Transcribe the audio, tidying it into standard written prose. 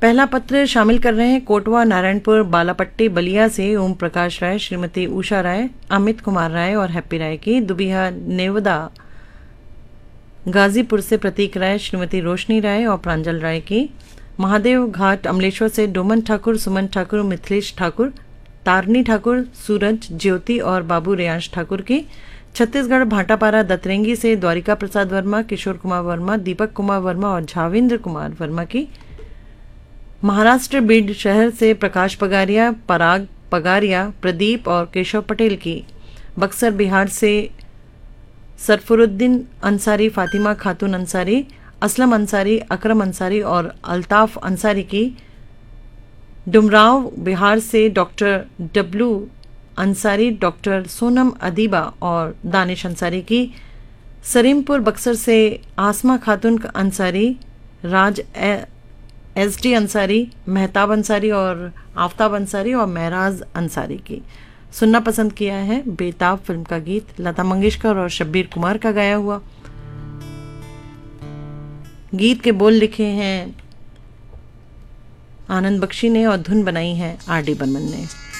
पहला पत्र शामिल कर रहे हैं कोटवा नारायणपुर बालापट्टी बलिया से ओम प्रकाश राय, श्रीमती उषा राय, अमित कुमार राय और हैप्पी राय की। दुबिया नेवदा गाजीपुर से प्रतीक राय, श्रीमती रोशनी राय और प्रांजल राय की। महादेव घाट अमलेश्वर से डोमन ठाकुर, सुमन ठाकुर, मिथिलेश ठाकुर, तारनी ठाकुर, सूरज, ज्योति और बाबू रेयांश ठाकुर की। छत्तीसगढ़ भाटापारा दतरेंगी से द्वारिका प्रसाद वर्मा, किशोर कुमार वर्मा, दीपक कुमार वर्मा और झाविंद्र कुमार वर्मा की। महाराष्ट्र बीड शहर से प्रकाश पगारिया, पराग पगारिया, प्रदीप और केशव पटेल की। बक्सर बिहार से सरफरुद्दीन अंसारी, फातिमा खातून अंसारी, असलम अंसारी, अकरम अंसारी और अल्ताफ अंसारी की। डुमराव बिहार से doctor W Ansari, doctor Sonam Adiba और दानिश अंसारी की। सरीमपुर बक्सर से आसमा खातून अंसारी, राज एसडी अंसारी, मेहताब अंसारी और आफ्ताब अंसारी और महराज अंसारी की। सुनना पसंद किया है बेताब फिल्म का गीत, लता मंगेशकर और शब्बीर कुमार का गाया हुआ। गीत के बोल लिखे हैं आनंद बख्शी ने और धुन बनाई है आर डी बर्मन ने।